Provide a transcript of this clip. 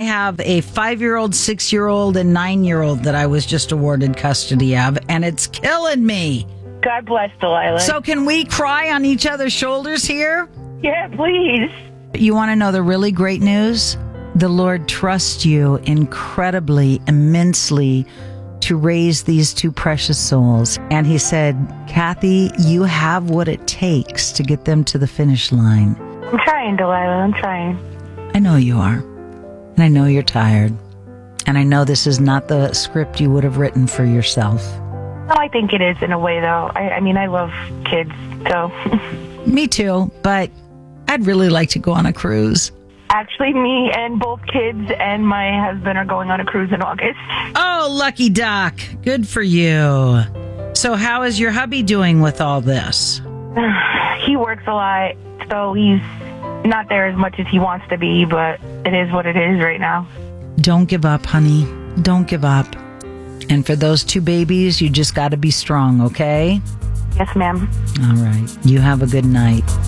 have a 5-year-old, 6-year-old, and 9-year-old that I was just awarded custody of, and it's killing me. God bless, Delilah. So can we cry on each other's shoulders here? Yeah, please. You want to know the really great news? The Lord trusts you incredibly, immensely to raise these two precious souls. And he said, Kathy, you have what it takes to get them to the finish line. I'm trying, Delilah. I'm trying. I know you are. And I know you're tired. And I know this is not the script you would have written for yourself. No, I think it is in a way, though. I mean, I love kids, so. Me too, but I'd really like to go on a cruise. Actually, me and both kids and my husband are going on a cruise in August. Oh, lucky duck. Good for you. So how is your hubby doing with all this? He works a lot, so he's not there as much as he wants to be, but it is what it is right now. Don't give up, honey. Don't give up. And for those two babies, you just got to be strong, okay? Yes, ma'am. All right. You have a good night.